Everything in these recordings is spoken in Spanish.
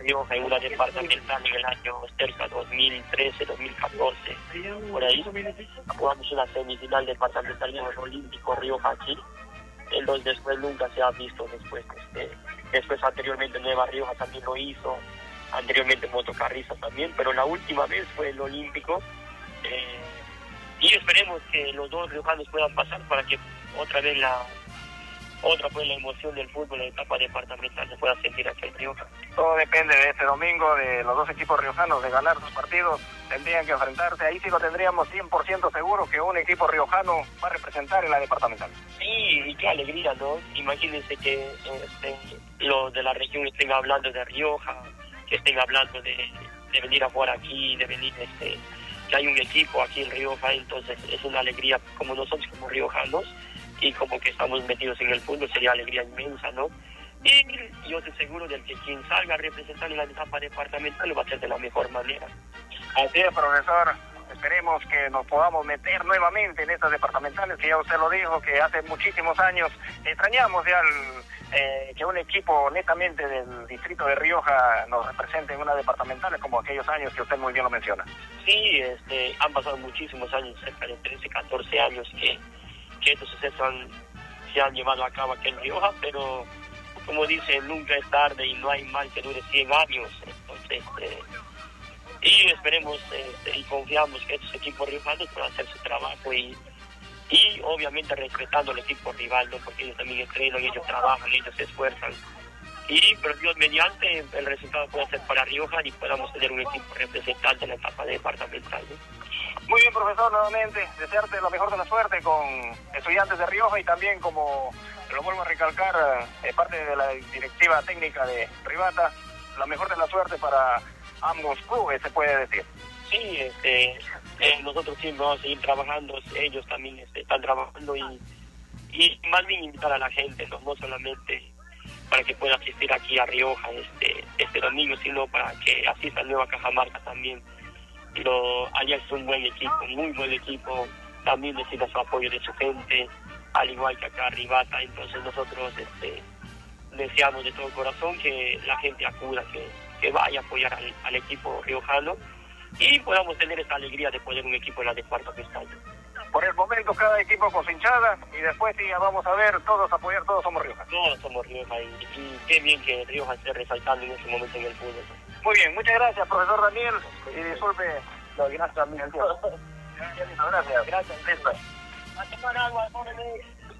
Rioja en una departamental en el año cerca 2013, 2014, por ahí. Jugamos una semifinal departamental en el Olímpico Rioja aquí. Entonces después nunca se ha visto después anteriormente Nueva Rioja también lo hizo, anteriormente Motocarrista también, pero la última vez fue el Olímpico. Y esperemos que los dos riojanos puedan pasar para que otra vez la emoción del fútbol en la etapa departamental se pueda sentir aquí en Rioja. Todo depende de este domingo, de los dos equipos riojanos, de ganar sus partidos, tendrían que enfrentarse. Ahí sí lo tendríamos 100% seguro que un equipo riojano va a representar en la departamental. Sí, y qué alegría, ¿no? Imagínense que los de la región estén hablando de Rioja, que estén hablando de venir a jugar aquí, de venir, que hay un equipo aquí en Rioja, entonces es una alegría como nosotros como riojanos, y como que estamos metidos en el fútbol, sería alegría inmensa, ¿no? Y yo estoy seguro de que quien salga a representar en la etapa departamental lo va a hacer de la mejor manera. Así es, profesor. Esperemos que nos podamos meter nuevamente en estas departamentales, que ya usted lo dijo, que hace muchísimos años extrañamos ya que un equipo netamente del distrito de Rioja nos represente en una departamental, como aquellos años que usted muy bien lo menciona. Sí, han pasado muchísimos años, cerca de 13, 14 años que estos sucesos se han llevado a cabo aquí en Rioja, pero como dicen, nunca es tarde y no hay mal que dure 100 años. Entonces, y esperemos y confiamos que estos equipos riojanos puedan hacer su trabajo y obviamente respetando al equipo rival, ¿no? Porque ellos también entrenan, ellos trabajan, ellos se esfuerzan. Pero Dios mediante, el resultado puede ser para Rioja y podamos tener un equipo representante en la etapa departamental, ¿no? Muy bien, profesor, nuevamente desearte la mejor de la suerte con Estudiantes de Rioja y también, como lo vuelvo a recalcar, parte de la directiva técnica de Privata, la mejor de la suerte para ambos clubes, se puede decir. Sí, nosotros siempre vamos a seguir trabajando, ellos también están trabajando y más bien invitar a la gente, no solamente para que pueda asistir aquí a Rioja este domingo, sino para que asista a Nueva Cajamarca también. Allá es un buen equipo, muy buen equipo, también necesita su apoyo de su gente, al igual que acá Rivata. Entonces nosotros deseamos de todo corazón que la gente acuda, que vaya a apoyar al equipo riojano y podamos tener esta alegría de poner un equipo en la departamental. Por el momento cada equipo con su hinchada y después sí, ya vamos a ver, todos apoyar, todos somos Rioja. Todos somos Rioja y qué bien que Rioja esté resaltando en este momento en el fútbol. Muy bien, muchas gracias, profesor Daniel, y disculpe. No, gracias a mí. Gracias. Gracias, listo. A tomar agua, jóvenes.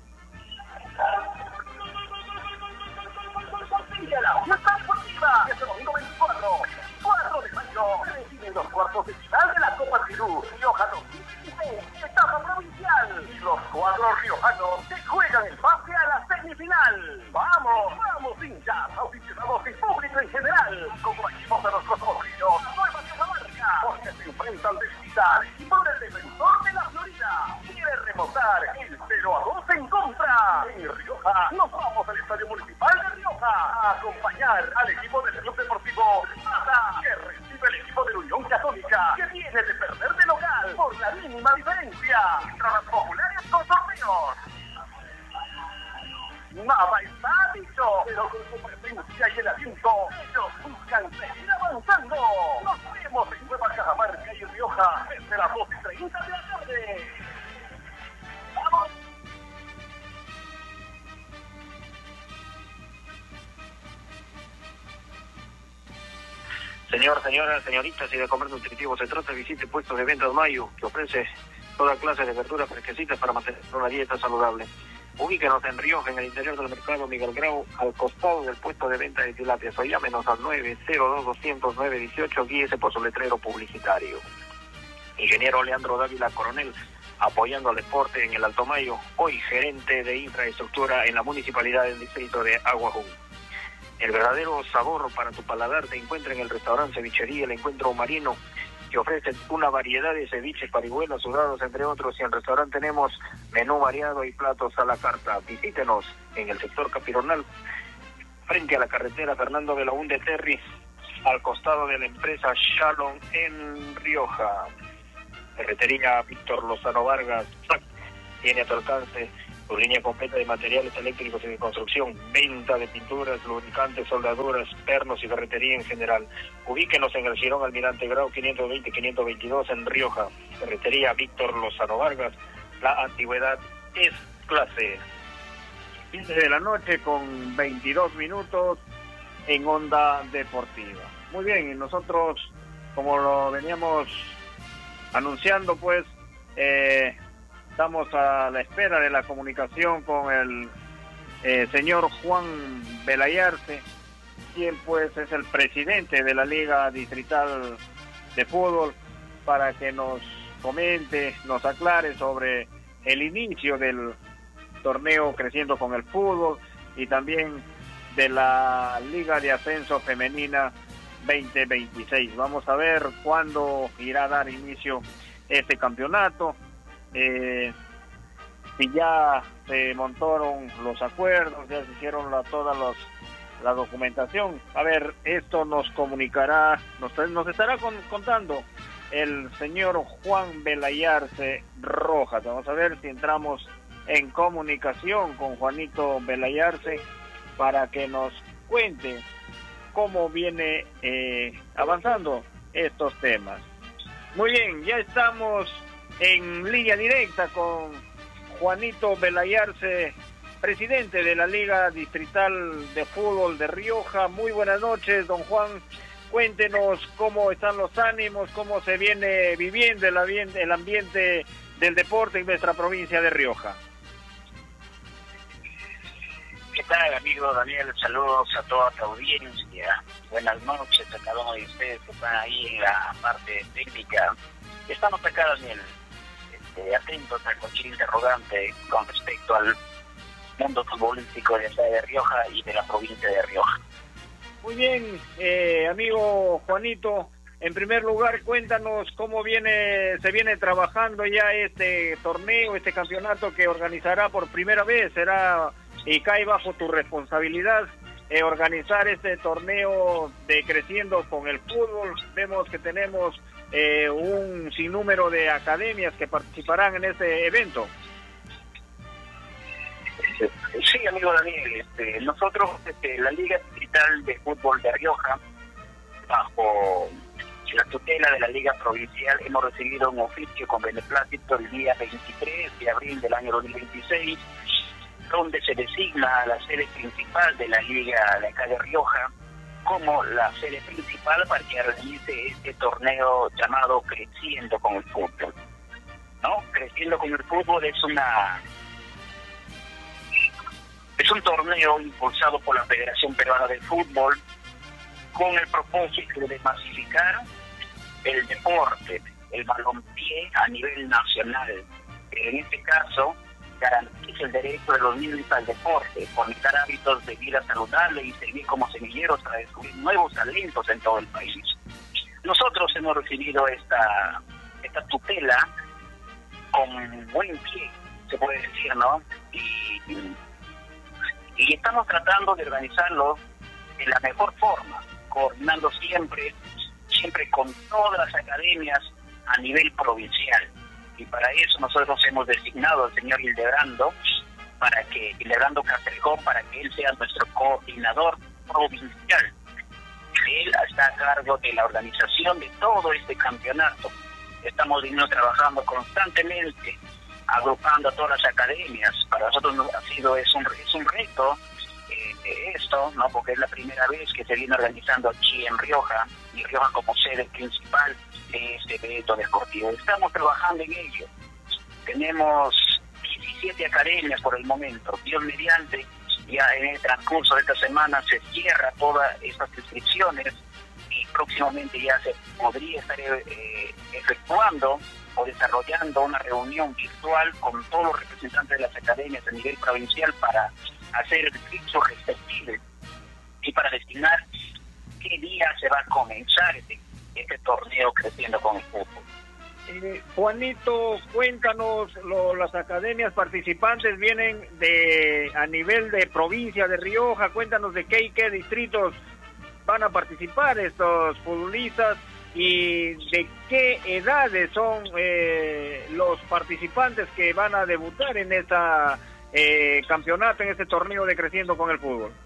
Fiesta deportiva, este domingo 4 de mayo, reciben los cuartos de final de la Copa Perú, Rioja 2016, etapa provincial, y los cuadros riojanos se juegan el pase a la semifinal. ¡Vamos, hinchas, aficionados y público en general! Acompañemos a nuestros sobrinos, Nueva Cajamarca, porque se enfrentan de visita al equipo del Defensor de la Florida. Quiere remontar el 0-2 en contra. En Rioja, nos vamos al Estadio Municipal de Rioja a acompañar al equipo del Club Deportivo Mata, que recibe el equipo de la Unión Católica, que viene de perder de local por la mínima diferencia. Entradas populares con sorteos. Nada está dicho, pero con su presencia y el aliento, ellos buscan seguir avanzando. Nos vemos en Nueva Cajamarca y Rioja desde las 2:30 de la tarde. ¡Vamos! Señoras, señoritas, si de comer nutritivo se trata, visite Puestos de Ventas Mayo, que ofrece toda clase de verduras fresquecitas para mantener una dieta saludable. Ubíquenos en Rioja, en el interior del mercado Miguel Grau, al costado del puesto de venta de tilapias, o llámenos al 902-200-918, guíese por su letrero publicitario. Ingeniero Leandro Dávila Coronel, apoyando al deporte en el Alto Mayo, hoy gerente de infraestructura en la municipalidad del distrito de Aguajún. El verdadero sabor para tu paladar te encuentra en el restaurante Cevichería El Encuentro Marino, que ofrece una variedad de ceviches, parihuelos, sudados, entre otros, y en el restaurante tenemos menú variado y platos a la carta. Visítenos en el sector Capironal, frente a la carretera Fernando Belaúnde Terry, al costado de la empresa Shalom en Rioja. Ferretería Víctor Lozano Vargas tiene a tu alcance Su línea completa de materiales eléctricos y de construcción, venta de pinturas, lubricantes, soldaduras, pernos y ferretería en general. Ubíquenos en el Girón Almirante Grau 520-522 en Rioja. Ferretería Víctor Lozano Vargas. La antigüedad es clase. 15 de la noche con 22 minutos en Onda Deportiva. Muy bien, y nosotros, como lo veníamos anunciando, pues estamos a la espera de la comunicación con el señor Juan Belayarse, quien pues es el presidente de la Liga Distrital de Fútbol, para que nos comente, nos aclare sobre el inicio del torneo Creciendo con el Fútbol y también de la Liga de Ascenso Femenina 2026. Vamos a ver cuándo irá a dar inicio este campeonato, si ya se montaron los acuerdos, ya se hicieron toda la documentación. A ver, esto nos comunicará, nos estará contando el señor Juan Belayarse Rojas. Vamos a ver si entramos en comunicación con Juanito Belayarse para que nos cuente cómo viene avanzando estos temas. Muy bien, ya estamos en línea directa con Juanito Belayarse, presidente de la Liga Distrital de Fútbol de Rioja. Muy buenas noches, don Juan. Cuéntenos cómo están los ánimos, cómo se viene viviendo el ambiente del deporte en nuestra provincia de Rioja. ¿Qué tal, amigo Daniel? Saludos a toda tu audiencia. Buenas noches a cada uno de ustedes que están ahí en la parte técnica. Estamos acá, Daniel, atentos al cualquier interrogante con respecto al mundo futbolístico de la ciudad de Rioja y de la provincia de Rioja. Muy bien, amigo Juanito. En primer lugar, cuéntanos cómo se viene trabajando ya este torneo, este campeonato que organizará por primera vez. Será y cae bajo tu responsabilidad organizar este torneo de Creciendo con el Fútbol. Vemos que tenemos un sinnúmero de academias que participarán en este evento. Sí, amigo Daniel, nosotros, la Liga Distrital de Fútbol de Rioja, bajo la tutela de la Liga Provincial, hemos recibido un oficio con beneplácito el día 23 de abril del año 2026, donde se designa la sede principal de la Liga de acá de Rioja como la sede principal para que realice este torneo llamado Creciendo con el Fútbol. ¿No? Creciendo con el Fútbol es un torneo impulsado por la Federación Peruana de Fútbol con el propósito de masificar el deporte, el balompié a nivel nacional. En este caso, garantiza el derecho de los niños al deporte, fomentar hábitos de vida saludable y servir como semilleros para descubrir nuevos talentos en todo el país. Nosotros hemos recibido esta tutela con buen pie, se puede decir, ¿no? Y estamos tratando de organizarlo de la mejor forma, coordinando siempre con todas las academias a nivel provincial. Y para eso nosotros hemos designado al señor Hildebrando Castrejón, para que él sea nuestro coordinador provincial. Él está a cargo de la organización de todo este campeonato. Estamos trabajando constantemente, agrupando a todas las academias. Para nosotros es un reto esto, ¿no? Porque es la primera vez que se viene organizando aquí en Rioja, y Rioja como sede principal de este evento deportivo. Estamos trabajando en ello. Tenemos 17 academias por el momento. Dios mediante, ya en el transcurso de esta semana se cierra todas estas inscripciones y próximamente ya se podría estar efectuando o desarrollando una reunión virtual con todos los representantes de las academias a nivel provincial para hacer el fixo respectivo y para destinar qué día se va a comenzar este torneo Creciendo con el Fútbol. Juanito, cuéntanos, las academias participantes vienen a nivel de provincia de Rioja. Cuéntanos de qué y qué distritos van a participar estos futbolistas y de qué edades son los participantes que van a debutar en esta campeonato en este torneo de Creciendo con el Fútbol.